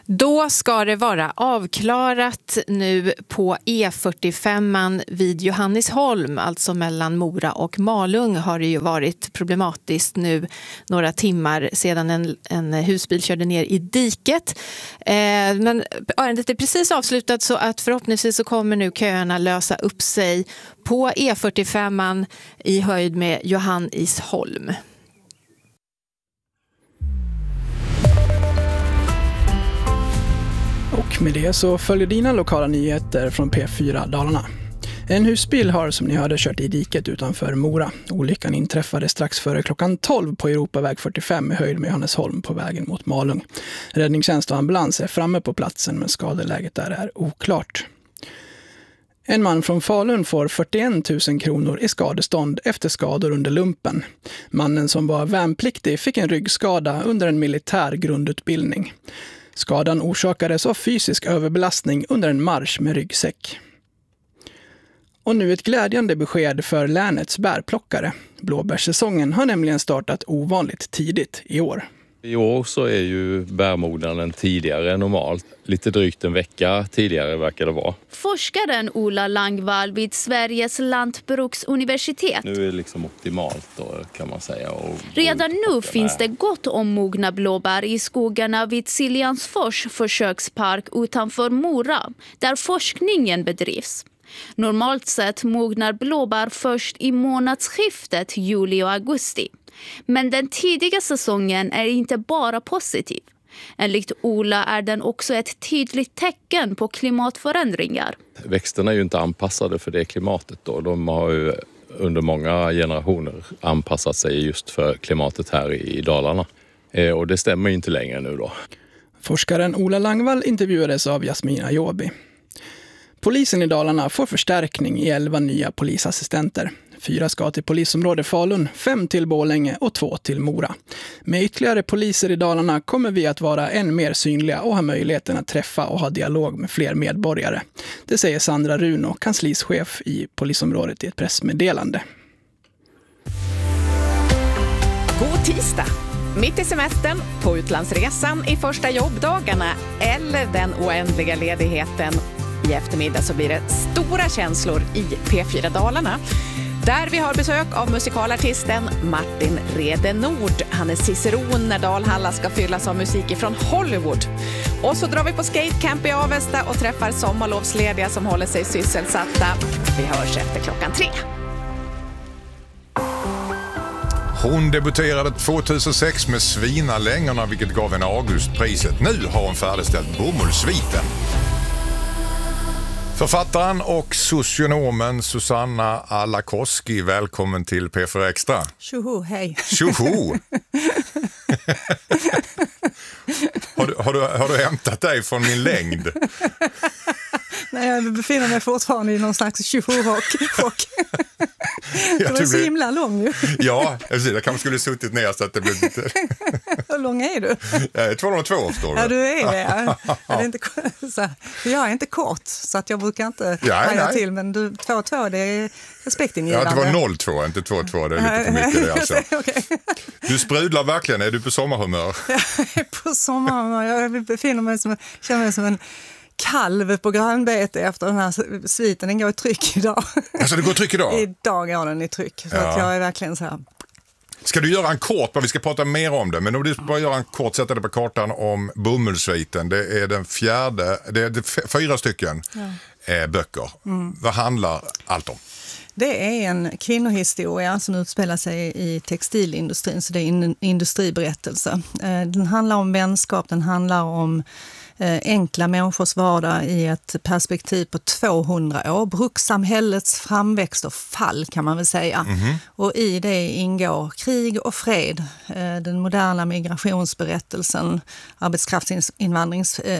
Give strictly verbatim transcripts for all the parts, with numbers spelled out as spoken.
Då ska det vara avklarat nu på E fyrtiofem vid Johannesholm, alltså mellan Mora och Malung har det ju varit problematiskt nu några timmar sedan en, en husbil körde ner i diket. Eh, men ärendet är precis avslutat så att förhoppningsvis så kommer nu köerna lösa upp sig på E fyrtiofem i höjd med Johannesholm. Och med det så följer dina lokala nyheter från P fyra Dalarna. En husbil har som ni hörde kört i diket utanför Mora. Olyckan inträffade strax före klockan tolv på Europaväg fyrtiofem i höjd med Johannesholm på vägen mot Malung. Räddningstjänst och ambulans är framme på platsen men skadeläget där är oklart. En man från Falun får fyrtioen tusen kronor i skadestånd efter skador under lumpen. Mannen som var värnpliktig fick en ryggskada under en militär grundutbildning. Skadan orsakades av fysisk överbelastning under en marsch med ryggsäck. Och nu ett glädjande besked för länets bärplockare. Blåbärssäsongen har nämligen startat ovanligt tidigt i år. I år så är ju bärmognaden tidigare än normalt. Lite drygt en vecka tidigare verkar det vara. Forskaren Ola Langvall vid Sveriges lantbruksuniversitet. Nu är det liksom optimalt då, kan man säga. Och Redan nu finns det gott om mogna blåbär i skogarna vid Siljansfors försökspark utanför Mora, där forskningen bedrivs. Normalt sett mognar blåbär först i månadsskiftet juli och augusti. Men den tidiga säsongen är inte bara positiv. Enligt Ola är den också ett tydligt tecken på klimatförändringar. Växterna är ju inte anpassade för det klimatet då. De har ju under många generationer anpassat sig just för klimatet här i Dalarna. Eh, och det stämmer inte längre nu då. Forskaren Ola Langvall intervjuades av Jasmina Jobi. Polisen i Dalarna får förstärkning i elva nya polisassistenter. Fyra ska till polisområde Falun, fem till Borlänge och två till Mora. Med ytterligare poliser i Dalarna kommer vi att vara än mer synliga och ha möjligheten att träffa och ha dialog med fler medborgare. Det säger Sandra Runo, kanslischef i polisområdet i ett pressmeddelande. God tisdag! Mitt i semestern, på utlandsresan, i första jobbdagarna eller den oändliga ledigheten. I eftermiddag så blir det stora känslor i P fyra Dalarna. Där vi har besök av musikalartisten Martin Redenord. Han är ciceron när Dalhalla ska fyllas av musik från Hollywood. Och så drar vi på skatecamp i Avesta och träffar sommarlovslediga som håller sig sysselsatta. Vi hörs efter klockan tre. Hon debuterade tvåtusensex med Svinalängorna, vilket gav henne Augustpriset. Nu har hon färdigställt Bomullsviten. Författaren och socionomen Susanna Alakoski, välkommen till P fyra Extra. Tjoho, hej. Tjoho! har, du, har, du, har du hämtat dig från min längd? Nej, jag befinner mig fortfarande i någon slags tjoho-rock. Det var så himla lång nu. Ja, jag kanske skulle suttit ner så att det blev lite... Hur lång är du? Jag är två komma två, förstår du. Ja, du är det. Ja. Jag, är inte, så, jag är inte kort, så att jag brukar inte haja till. Men du, två komma två, det är respektingivande. Ja, det var noll komma två, inte två komma två. Det är lite för mycket det alltså. Okay. Du sprudlar verkligen. Är du på sommarhumör? Jag är på sommarhumör. Jag befinner mig som, känner mig som en kalv på grönbete efter den här sviten. Den går i tryck idag. Alltså det går i tryck idag? Idag går den i tryck. Så ja. att jag är verkligen så här... Ska du göra en kort, men vi ska prata mer om det. Men om du bara göra en kort, sätta det på kartan om Bomullsviten. Det är den fjärde, det är fyra stycken ja. böcker. Mm. Vad handlar allt om? Det är en kvinnohistoria som utspelar sig i textilindustrin, så det är en industriberättelse. Den handlar om vänskap, den handlar om enkla människors vardag i ett perspektiv på tvåhundra år. Brukssamhällets framväxt och fall kan man väl säga. Mm-hmm. Och i det ingår krig och fred, den moderna migrationsberättelsen,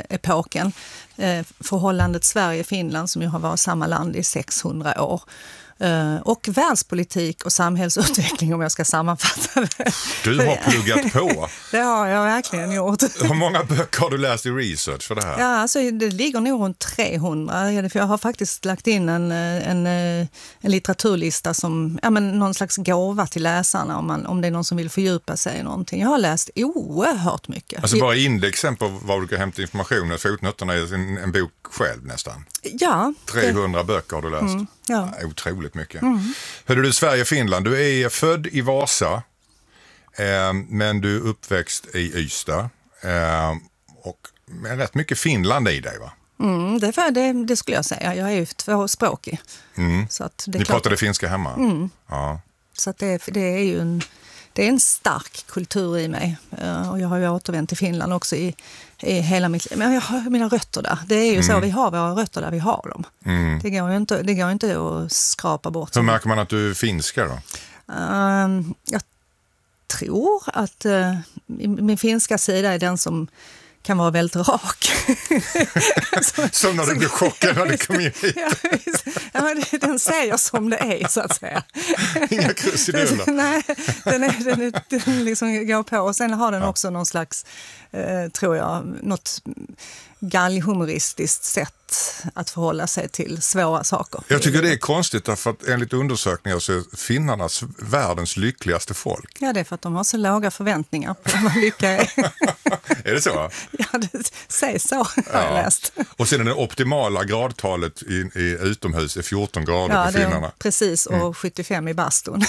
arbetskraftsinvandringsepoken, förhållandet Sverige-Finland som ju har varit samma land i sexhundra år. Och världspolitik och samhällsutveckling, om jag ska sammanfatta det. Du har pluggat på. Det har jag verkligen gjort. Hur många böcker har du läst i research för det här? Ja, alltså, det ligger nog runt trehundra. För jag har faktiskt lagt in en, en, en litteraturlista som ja, men någon slags gåva till läsarna om, man, om det är någon som vill fördjupa sig i någonting. Jag har läst oerhört mycket. Alltså bara indexen på var du kan hämta information. Fotnoterna är en, en bok själv nästan. Ja. trehundra det... böcker har du läst. Mm, ja. Ja, otroligt mycket. Mm. Hörde du, Sverige-Finland, du är född i Vasa eh, men du är uppväxt i Ystad eh, och med rätt mycket Finland i dig, va? Mm, det, det, det skulle jag säga. Jag är ju tvåspråkig. Mm. Så att det Ni klart... pratade finska hemma? Mm. Ja. Så att det, det är ju en, det är en stark kultur i mig. Uh, och jag har ju återvänt till Finland också i, i hela mitt liv. Men jag har mina rötter där. Det är ju mm. så, vi har våra rötter där vi har dem. Mm. Det går ju inte, det går inte att skrapa bort. Hur märker man att du är finska då? Uh, jag tror att uh, min finska sida är den som kan vara väldigt rak. som, som när du blev chockad när du kom in hit. Ja, ja, men den säger som det är, så att säga. Inga krusiduller. Nej, den, är, den, är, den liksom går på. Och sen har den ja. också någon slags, eh, tror jag, något galghumoristiskt sätt att förhålla sig till svåra saker. Jag tycker det är konstigt därför att enligt undersökningar så är finnarna världens lyckligaste folk. Ja, det är för att de har så låga förväntningar på vad lycka är. Är det så? Ja, det sägs så, har ja. jag läst. Och sen är det optimala gradtalet i, i utomhus är fjorton grader ja, på finnarna. Precis, och mm. sjuttiofem i bastun.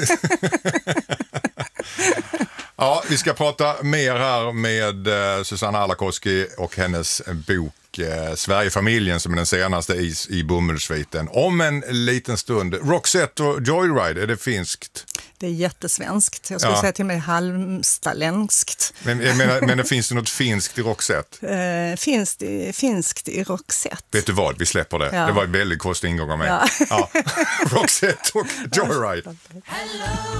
Ja, vi ska prata mer här med Susanna Alakoski och hennes bok eh, Sverigefamiljen som är den senaste i, i Bomullsviten. Om en liten stund. Roxette och Joyride, är det finskt? Det är jättesvenskt. Jag skulle ja. säga till mig halmstaländskt. Men, jag menar, men det finns det något finskt i Roxette? Uh, finns det, finskt i Roxette. Vet du vad, vi släpper det. Ja. Det var en väldigt konstig ingång av mig. Ja. Ja. Roxette och Joyride.